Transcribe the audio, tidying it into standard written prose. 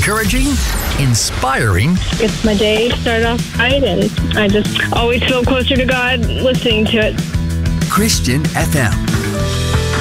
encouraging, inspiring. Gets my day started off right, and I just always feel closer to God listening to it. Christian FM.